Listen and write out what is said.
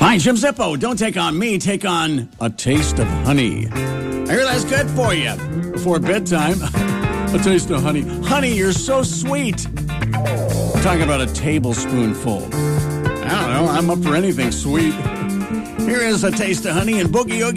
Hi, Jim Zippo. Don't take on me. Take on a taste of honey. I hear that's good for you. Before bedtime, a taste of honey. Honey, you're so sweet. I'm talking about a tablespoonful. I don't know. I'm up for anything sweet. Here is a taste of honey and Boogie Oogie.